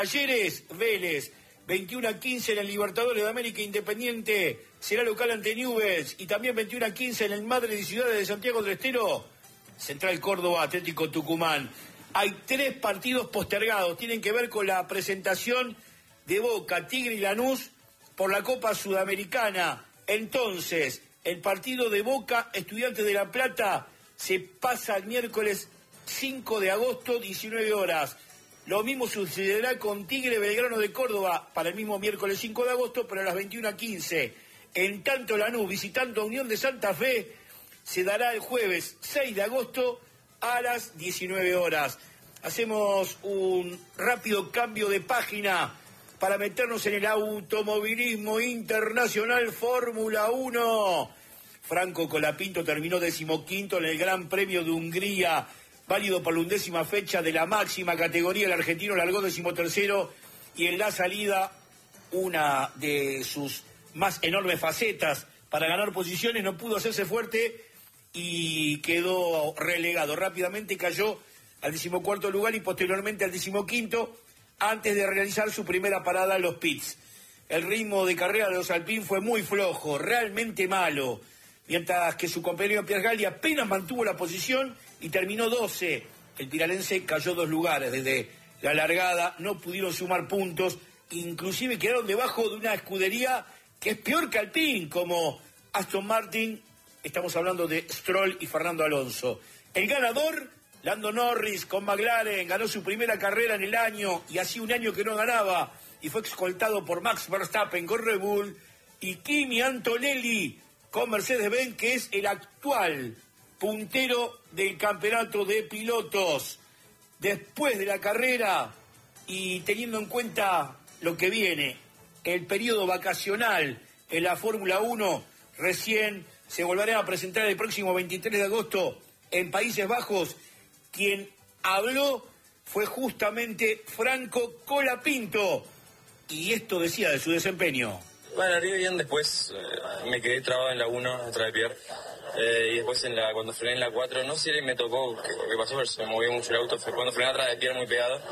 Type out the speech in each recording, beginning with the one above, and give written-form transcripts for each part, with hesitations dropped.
Talleres, Vélez, 21-15 en el Libertadores de América. Independiente será local ante Newell's, y también 21-15 en el Madre de Ciudades de Santiago del Estero, Central Córdoba, Atlético Tucumán. Hay 3 partidos postergados, tienen que ver con la presentación de Boca, Tigre y Lanús por la Copa Sudamericana. Entonces, el partido de Boca, Estudiantes de La Plata, se pasa el miércoles 5 de agosto, 19 horas. Lo mismo sucederá con Tigre Belgrano de Córdoba para el mismo miércoles 5 de agosto, pero a las 21:15. En tanto, Lanús, visitando a Unión de Santa Fe, se dará el jueves 6 de agosto a las 19 horas. Hacemos un rápido cambio de página para meternos en el automovilismo internacional Fórmula 1. Franco Colapinto terminó 15º en el Gran Premio de Hungría, válido por la 11ª fecha de la máxima categoría. El argentino largó 13º y en la salida, una de sus más enormes facetas para ganar posiciones, no pudo hacerse fuerte y quedó relegado. Rápidamente cayó al 14º lugar y posteriormente al 15º, antes de realizar su primera parada en los pits. El ritmo de carrera de los Alpine fue muy flojo, realmente malo, mientras que su compañero Pierre Gasly apenas mantuvo la posición y terminó 12. El piralense cayó 2 lugares desde la largada, no pudieron sumar puntos, inclusive quedaron debajo de una escudería que es peor que Alpine, como Aston Martin. Estamos hablando de Stroll y Fernando Alonso. El ganador, Lando Norris con McLaren, ganó su primera carrera en el año y hacía un año que no ganaba, y fue escoltado por Max Verstappen con Red Bull y Kimi Antonelli con Mercedes-Benz, que es el actual puntero del campeonato de pilotos. Después de la carrera y teniendo en cuenta lo que viene, el periodo vacacional en la Fórmula 1, recién se volverá a presentar el próximo 23 de agosto en Países Bajos. Quien habló fue justamente Franco Colapinto, y esto decía de su desempeño. Bueno, arriba bien, después me quedé trabado en la 1 atrás de Pierre, y después cuando frené en la 4, no sé si me tocó qué pasó, pero se me movió mucho el auto. Fue cuando frené atrás de Pierre muy pegado.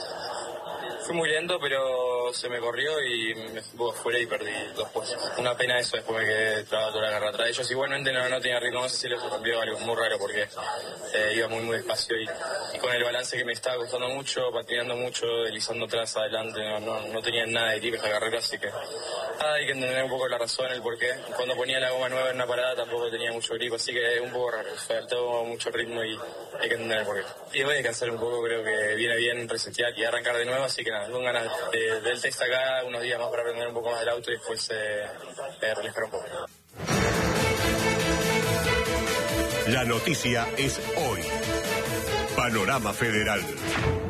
Fui muy lento, pero se me corrió y me fui afuera y perdí 2 puestos. Una pena eso, después me quedé trabado toda la carrera atrás de ellos. Igualmente no tenía ritmo, no sé si les cambió algo muy raro porque iba muy despacio y con el balance que me estaba costando mucho, patinando mucho, deslizando atrás, adelante, no tenía nada de grip esa carrera, así que hay que entender un poco la razón, el porqué. Cuando ponía la goma nueva en una parada tampoco tenía mucho grip, así que un poco raro, faltó mucho ritmo y hay que entender el porqué. Y voy a descansar un poco, creo que viene bien resetear y arrancar de nuevo, así que nada, con ganas del test acá, unos días más para aprender un poco más del auto y después relajar un poco. La noticia es hoy. Panorama Federal.